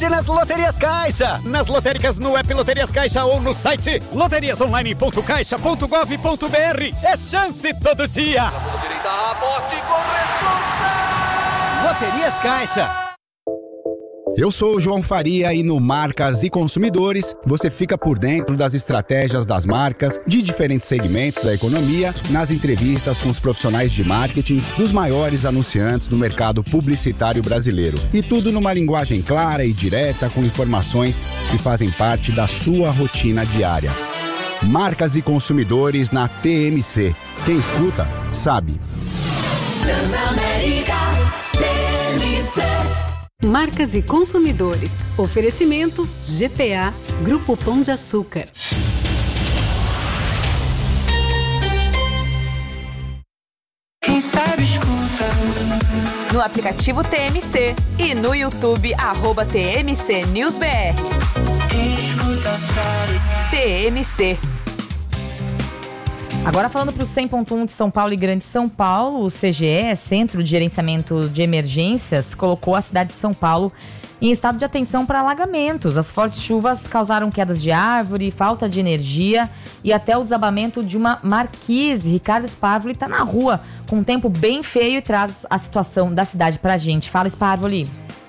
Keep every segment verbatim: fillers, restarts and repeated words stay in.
Nas Loterias Caixa, nas lotéricas no app Loterias Caixa ou no site loterias online ponto caixa ponto gov ponto br. É chance todo dia. Aposte com responsa. Loterias Caixa. Eu sou o João Faria e no Marcas e Consumidores você fica por dentro das estratégias das marcas de diferentes segmentos da economia, nas entrevistas com os profissionais de marketing dos maiores anunciantes do mercado publicitário brasileiro. E tudo numa linguagem clara e direta com informações que fazem parte da sua rotina diária. Marcas e Consumidores na T M C. Quem escuta, sabe. Transamérica, T M C. Marcas e Consumidores. Oferecimento G P A, Grupo Pão de Açúcar. Quem sabe escuta. No aplicativo T M C e no YouTube, arroba T M C News B R. Quem escuta sabe. T M C. Agora falando para o cem ponto um de São Paulo e Grande São Paulo, o C G E, Centro de Gerenciamento de Emergências, colocou a cidade de São Paulo em estado de atenção para alagamentos. As fortes chuvas causaram quedas de árvore, falta de energia e até o desabamento de uma marquise. Ricardo Sparvoli está na rua com um tempo bem feio e traz a situação da cidade para a gente. Fala, Sparvoli.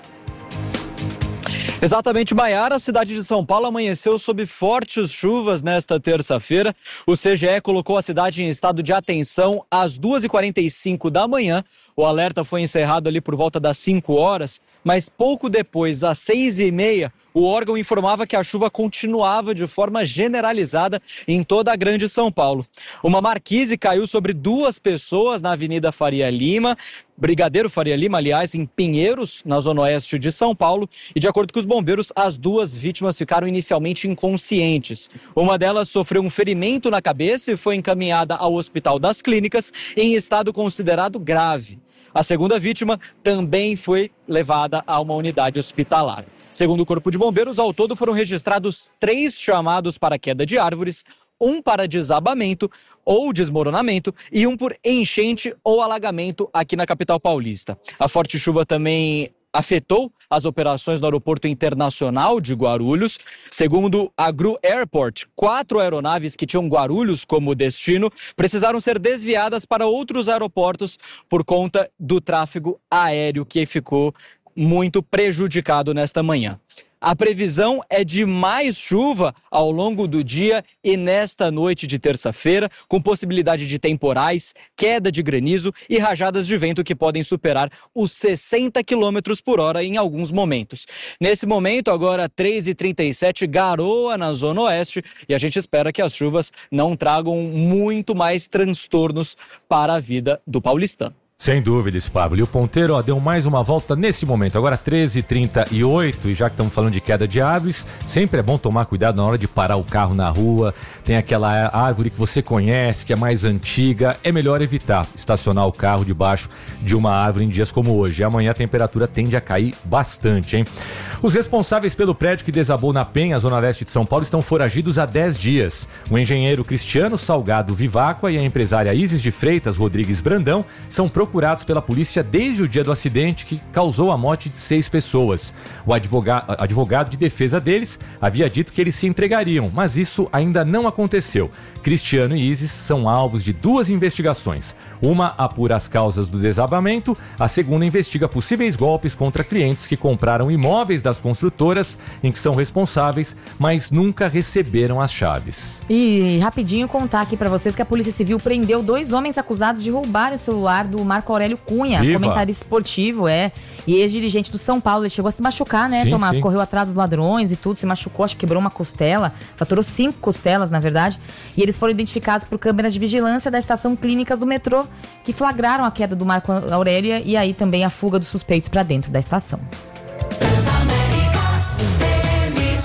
Exatamente, Maiara, a cidade de São Paulo amanheceu sob fortes chuvas nesta terça-feira. O C G E colocou a cidade em estado de atenção às duas e quarenta e cinco da manhã. O alerta foi encerrado ali por volta das cinco horas, mas pouco depois, às seis e meia, o órgão informava que a chuva continuava de forma generalizada em toda a Grande São Paulo. Uma marquise caiu sobre duas pessoas na Avenida Faria Lima, Brigadeiro Faria Lima, aliás, em Pinheiros, na zona oeste de São Paulo, e de acordo com os bombeiros, as duas vítimas ficaram inicialmente inconscientes. Uma delas sofreu um ferimento na cabeça e foi encaminhada ao Hospital das Clínicas em estado considerado grave. A segunda vítima também foi levada a uma unidade hospitalar. Segundo o Corpo de Bombeiros, ao todo foram registrados três chamados para queda de árvores, um para desabamento ou desmoronamento e um por enchente ou alagamento aqui na capital paulista. A forte chuva também afetou as operações no Aeroporto Internacional de Guarulhos. Segundo a Gru Airport, quatro aeronaves que tinham Guarulhos como destino precisaram ser desviadas para outros aeroportos por conta do tráfego aéreo que ficou muito prejudicado nesta manhã. A previsão é de mais chuva ao longo do dia e nesta noite de terça-feira, com possibilidade de temporais, queda de granizo e rajadas de vento que podem superar os sessenta quilômetros por hora em alguns momentos. Nesse momento, agora três e trinta e sete, garoa na zona oeste e a gente espera que as chuvas não tragam muito mais transtornos para a vida do paulistano. Sem dúvida, Pablo. E o ponteiro ó, deu mais uma volta nesse momento. Agora treze e trinta e oito, e já que estamos falando de queda de árvores, sempre é bom tomar cuidado na hora de parar o carro na rua. Tem aquela árvore que você conhece, que é mais antiga. É melhor evitar estacionar o carro debaixo de uma árvore em dias como hoje. Amanhã a temperatura tende a cair bastante, hein? Os responsáveis pelo prédio que desabou na Penha, zona leste de São Paulo, estão foragidos há dez dias. O engenheiro Cristiano Salgado Viváqua e a empresária Isis de Freitas Rodrigues Brandão são procurados pela polícia desde o dia do acidente que causou a morte de seis pessoas. O advogado, advogado de defesa deles havia dito que eles se entregariam, mas isso ainda não aconteceu. Cristiano e Isis são alvos de duas investigações. Uma apura as causas do desabamento, a segunda investiga possíveis golpes contra clientes que compraram imóveis das construtoras em que são responsáveis, mas nunca receberam as chaves. E rapidinho contar aqui pra vocês que a Polícia Civil prendeu dois homens acusados de roubar o celular do Marco Aurélio Cunha, Viva. comentarista esportivo, é, e ex-dirigente do São Paulo. Ele chegou a se machucar, né, Sim, Tomás? sim. Correu atrás dos ladrões e tudo, se machucou, acho que quebrou uma costela, fraturou cinco costelas, na verdade, e eles foram identificados por câmeras de vigilância da estação Clínicas do metrô, que flagraram a queda do Marco Aurélio e aí também a fuga dos suspeitos para dentro da estação. Transamérica, T M C.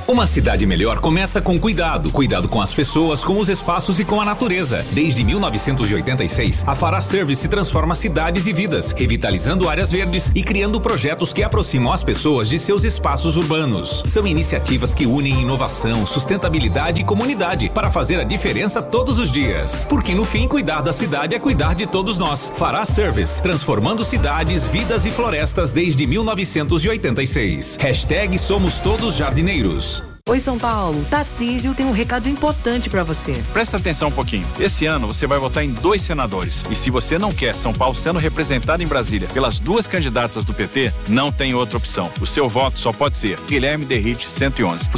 Uma cidade melhor começa com cuidado. Cuidado com as pessoas, com os espaços e com a natureza. Desde mil novecentos e oitenta e seis, a Fará Service transforma cidades e vidas, revitalizando áreas verdes e criando projetos que aproximam as pessoas de seus espaços urbanos. São iniciativas que unem inovação, sustentabilidade e comunidade para fazer a diferença todos os dias. Porque no fim, cuidar da cidade é cuidar de todos nós. Fará Service, transformando cidades, vidas e florestas desde mil novecentos e oitenta e seis. Hashtag Somos Todos Jardineiros. Oi, São Paulo. Tarcísio tem um recado importante pra você. Presta atenção um pouquinho. Esse ano você vai votar em dois senadores. E se você não quer São Paulo sendo representado em Brasília pelas duas candidatas do P T, não tem outra opção. O seu voto só pode ser Guilherme Derrite cento e onze.